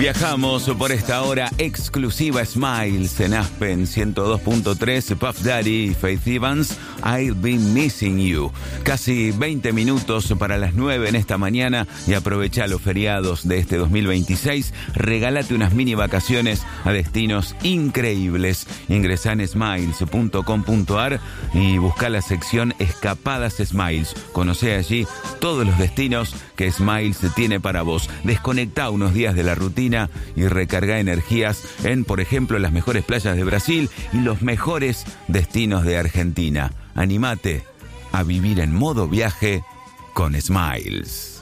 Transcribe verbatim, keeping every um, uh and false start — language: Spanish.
Viajamos por esta hora exclusiva Smiles en Aspen ciento dos punto tres, Puff Daddy y Faith Evans, I've Been Missing You. Casi veinte minutos para las nueve en esta mañana y aprovecha los feriados de este dos mil veintiséis. Regálate unas mini vacaciones a destinos increíbles. Ingresá en smiles punto com punto a r y busca la sección Escapadas Smiles. Conocé allí todos los destinos que Smiles tiene para vos. Desconectá unos días de la rutina y recarga energías en, por ejemplo, las mejores playas de Brasil y los mejores destinos de Argentina. Anímate a vivir en modo viaje con Smiles.